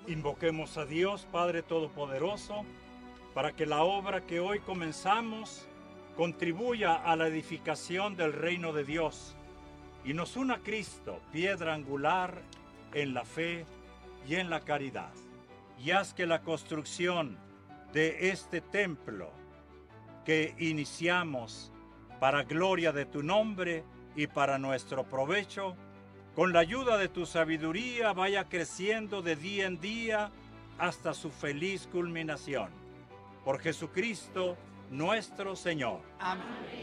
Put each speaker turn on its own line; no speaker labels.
Invoquemos a Dios, Padre Todopoderoso, para que la obra que hoy comenzamos contribuya a la edificación del reino de Dios y nos una a Cristo, piedra angular en la fe y en la caridad. Y haz que la construcción de este templo que iniciamos para gloria de tu nombre y para nuestro provecho, con la ayuda de tu sabiduría vaya creciendo de día en día hasta su feliz culminación. Por Jesucristo nuestro Señor.
Amén.